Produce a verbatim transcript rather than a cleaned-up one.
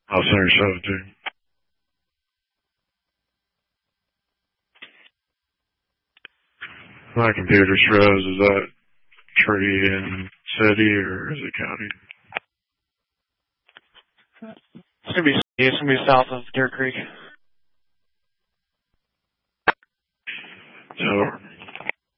I'll send her seventeen. My computer shows, is that tree in city or is it county? It's gonna be it's gonna be south of Deer Creek. So